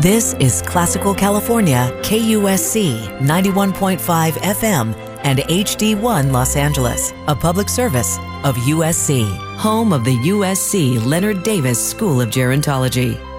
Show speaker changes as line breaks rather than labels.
This is Classical California, KUSC 91.5 FM and HD1 Los Angeles, a public service of USC, home of the USC Leonard Davis School of Gerontology.